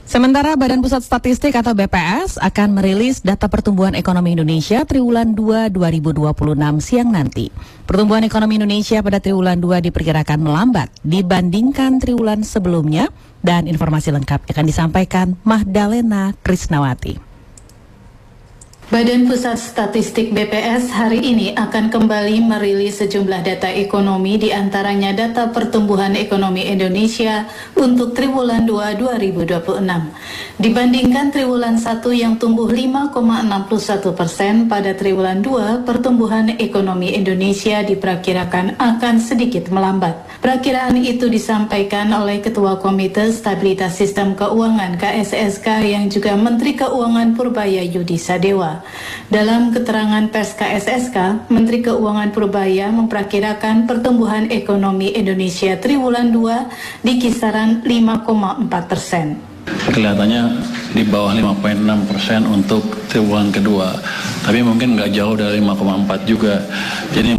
Sementara Badan Pusat Statistik atau BPS akan merilis data pertumbuhan ekonomi Indonesia triwulan 2 2026 siang nanti. Pertumbuhan ekonomi Indonesia pada triwulan 2 diperkirakan melambat dibandingkan triwulan sebelumnya, dan informasi lengkap akan disampaikan Mahdalena Krisnawati. Badan Pusat Statistik BPS hari ini akan kembali merilis sejumlah data ekonomi, di antaranya data pertumbuhan ekonomi Indonesia untuk triwulan 2 2026. Dibandingkan triwulan 1 yang tumbuh 5,61%, pada triwulan 2 pertumbuhan ekonomi Indonesia diperkirakan akan sedikit melambat. Perakiraan itu disampaikan oleh Ketua Komite Stabilitas Sistem Keuangan KSSK yang juga Menteri Keuangan Purbaya Yudi Sadewa. Dalam keterangan pers KSSK, Menteri Keuangan Purbaya memperkirakan pertumbuhan ekonomi Indonesia triwulan 2 di kisaran 5,4%. Kelihatannya di bawah 5,6% untuk triwulan kedua, tapi mungkin nggak jauh dari 5,4 juga. Jadi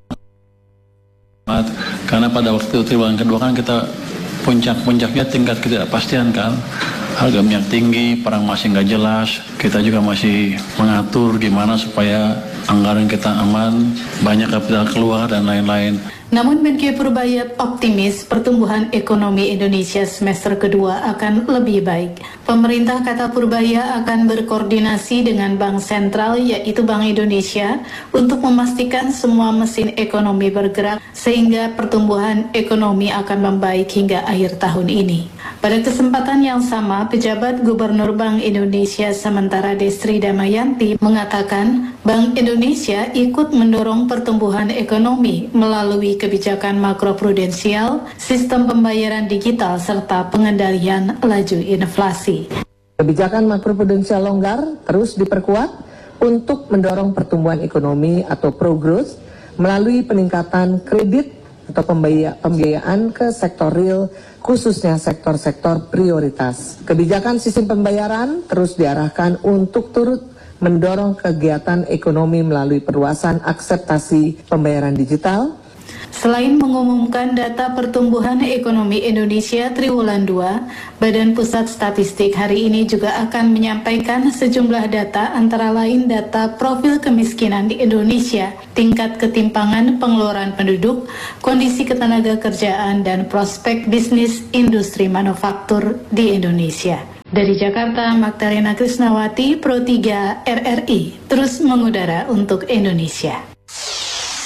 karena pada waktu triwulan kedua kan kita puncaknya tingkat ketidakpastian kan, harga minyak tinggi, perang masih nggak jelas, kita juga masih mengatur gimana supaya anggaran kita aman, banyak kapital keluar dan lain-lain. Namun Menkeu Purbaya optimis pertumbuhan ekonomi Indonesia semester kedua akan lebih baik. Pemerintah, kata Purbaya, akan berkoordinasi dengan Bank Sentral yaitu Bank Indonesia untuk memastikan semua mesin ekonomi bergerak sehingga pertumbuhan ekonomi akan membaik hingga akhir tahun ini. Pada kesempatan yang sama, pejabat Gubernur Bank Indonesia sementara Destri Damayanti mengatakan Bank Indonesia ikut mendorong pertumbuhan ekonomi melalui kebijakan makroprudensial, sistem pembayaran digital, serta pengendalian laju inflasi. Kebijakan makroprudensial longgar terus diperkuat untuk mendorong pertumbuhan ekonomi atau pro-growth melalui peningkatan kredit atau pembiayaan ke sektor real, khususnya sektor-sektor prioritas. Kebijakan sistem pembayaran terus diarahkan untuk turut mendorong kegiatan ekonomi melalui perluasan akseptasi pembayaran digital. Selain mengumumkan data pertumbuhan ekonomi Indonesia triwulan 2, Badan Pusat Statistik hari ini juga akan menyampaikan sejumlah data, antara lain data profil kemiskinan di Indonesia, tingkat ketimpangan pengeluaran penduduk, kondisi ketenaga kerjaan, dan prospek bisnis industri manufaktur di Indonesia. Dari Jakarta, Mahdalena Krisnawati, Pro 3 RRI, terus mengudara untuk Indonesia.